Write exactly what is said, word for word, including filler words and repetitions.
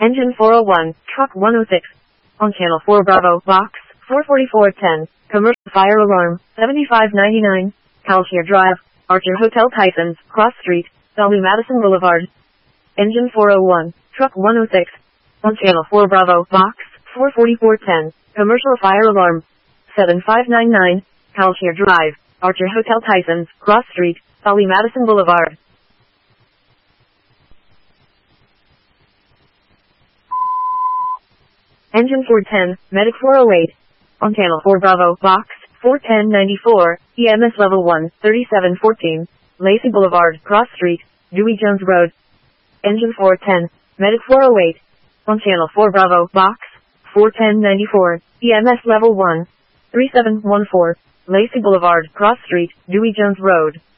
Engine four oh one, Truck one oh six. On Channel four Bravo, Box four forty-four ten. Commercial fire alarm, seventy-five ninety-nine. Calshire Drive, Archer Hotel Tysons, Cross Street, W Madison Boulevard. Engine four oh one, Truck one oh six. On Channel four Bravo, Box four forty-four ten. Commercial fire alarm, seventy-five ninety-nine. Calshire Drive, Archer Hotel Tysons, Cross Street, W Madison Boulevard. Engine four ten, Medic four oh eight. On Channel four Bravo, Box four ten ninety-four, E M S Level one, thirty-seven fourteen. Lacey Boulevard, Cross Street, Dewey Jones Road. Engine four ten, Medic four oh eight. On Channel four Bravo, Box four ten ninety-four, E M S Level one, thirty-seven fourteen. Lacey Boulevard, Cross Street, Dewey Jones Road.